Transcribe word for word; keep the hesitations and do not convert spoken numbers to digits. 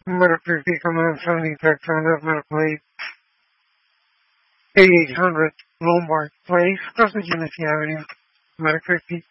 Metacritic on seventy Texan Medical Aid, eighty-eight hundred Lombard Place, Pasadena Avenue, Metacritic.